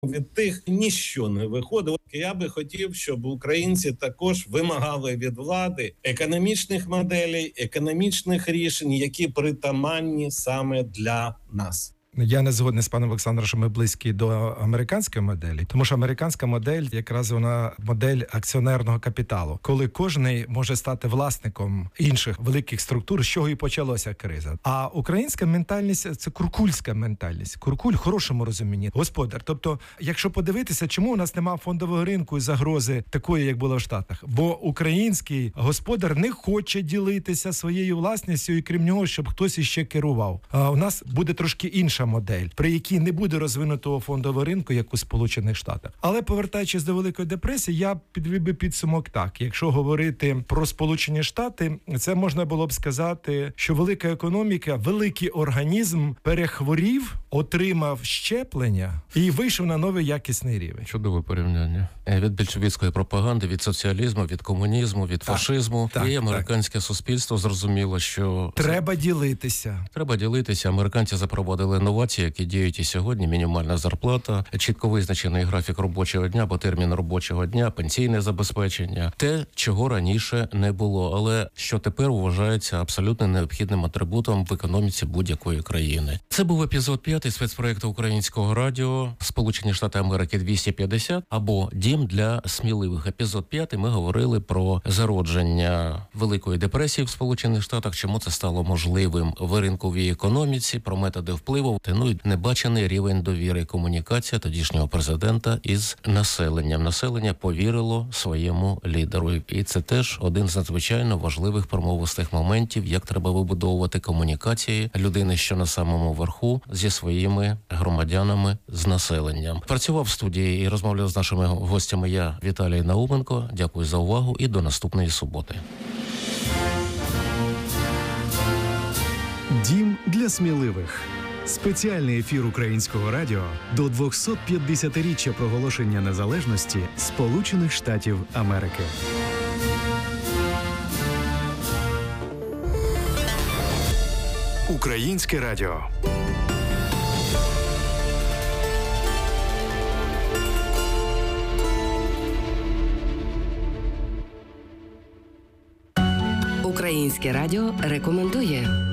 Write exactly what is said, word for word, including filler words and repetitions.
від тих ніщо не виходить. Я би хотів, щоб українці також вимагали від влади економічних моделей, економічних рішень, які притаманні саме для нас. Я не згодний з паном Олександром, що ми близькі до американської моделі, тому що американська модель якраз вона модель акціонерного капіталу, коли кожен може стати власником інших великих структур, з чого і почалася криза. А українська ментальність – це куркульська ментальність. Куркуль в хорошому розумінні – господар. Тобто, якщо подивитися, чому у нас немає фондового ринку і загрози такої, як було в Штатах? Бо український господар не хоче ділитися своєю власністю і крім нього, щоб хтось іще керував. А у нас буде трошки інша модель, при якій не буде розвинутого фондового ринку, як у Сполучених Штатах. Але повертаючись до Великої депресії, я підвів би підсумок так. Якщо говорити про Сполучені Штати, це можна було б сказати, що велика економіка, великий організм перехворів, отримав щеплення і вийшов на новий якісний рівень. Чудове порівняння. Від більшовицької пропаганди, від соціалізму, від комунізму, від так, фашизму. Так, і американське так. суспільство зрозуміло, що... Треба ділитися. Треба ділитися. Американці запровадили новації, які діють і сьогодні. Мінімальна зарплата, чітко визначений графік робочого дня, або термін робочого дня, пенсійне забезпечення. Те, чого раніше не було, але що тепер вважається абсолютно необхідним атрибутом в економіці будь-якої країни. Це був епізод п'ятий спецпроєкту Українського радіо «Сполучені Штати Америки двісті п'ятдесят» або «Дім для сміливих». Епізод п'ятий ми говорили про зародження Великої депресії в Сполучених Штатах, чому це стало можливим в ринковій економіці, про методи впливу, ну і небачений рівень довіри і комунікація тодішнього президента із населенням. Населення повірило своєму лідеру. І це теж один з надзвичайно важливих промовистих моментів, як треба вибудовувати комунікації людини, що на самому верху, зі своїми громадянами, з населенням. Працював в студії і розмовляв з нашими гостями я, Віталій Науменко. Дякую за увагу і до наступної суботи. Дім для сміливих. Спеціальний ефір Українського радіо до двохсот п'ятдесятиріччя проголошення незалежності Сполучених Штатів Америки. Українське радіо. Українське радіо рекомендує.